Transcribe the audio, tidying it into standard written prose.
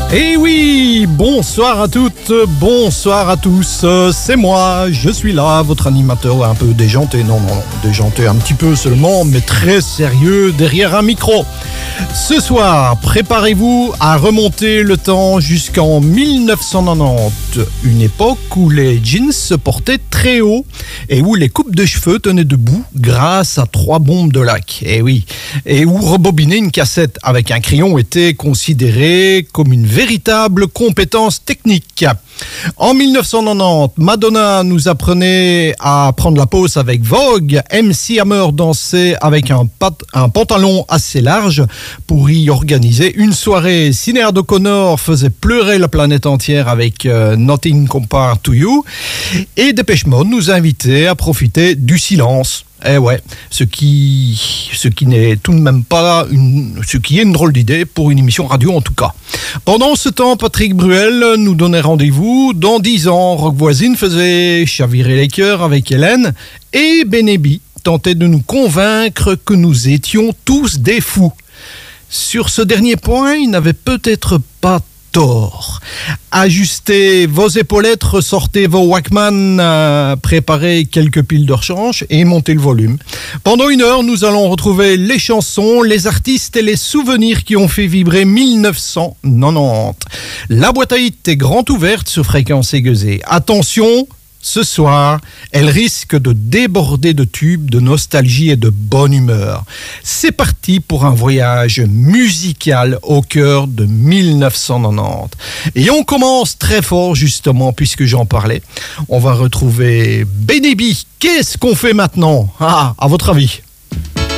Et oui, bonsoir à toutes, bonsoir à tous, c'est moi, je suis là, votre animateur un peu déjanté, non, déjanté un petit peu seulement, mais très sérieux derrière un micro. Ce soir, préparez-vous à remonter le temps jusqu'en 1990, une époque où les jeans se portaient très haut et où les coupes de cheveux tenaient debout grâce à 3 bombes de lac, et oui, et où rebobiner une cassette avec un crayon était considéré comme une véritable compétence technique. En 1990, Madonna nous apprenait à prendre la pause avec Vogue, MC Hammer dansait avec un pantalon assez large pour y organiser une soirée. Sinéad O'Connor faisait pleurer la planète entière avec Nothing Compared to You, et Depeche Mode nous invitait à profiter du silence. Eh ouais, ce qui n'est tout de même pas ce qui est une drôle d'idée pour une émission radio en tout cas. Pendant ce temps, Patrick Bruel nous donnait rendez-vous. Dans 10 ans, Rock Voisine faisait chavirer les cœurs avec Hélène, et Benebi tentait de nous convaincre que nous étions tous des fous. Sur ce dernier point, il n'avait peut-être pas tort. Ajustez vos épaulettes, ressortez vos Walkman, préparez quelques piles de rechange et montez le volume. Pendant 1 heure, nous allons retrouver les chansons, les artistes et les souvenirs qui ont fait vibrer 1990. La boîte à hits est grande ouverte sur Fréquence Aiguisée. Attention, ce soir, elle risque de déborder de tubes, de nostalgie et de bonne humeur. C'est parti pour un voyage musical au cœur de 1990. Et on commence très fort justement, puisque j'en parlais. On va retrouver Benebi. Qu'est-ce qu'on fait maintenant? À votre avis?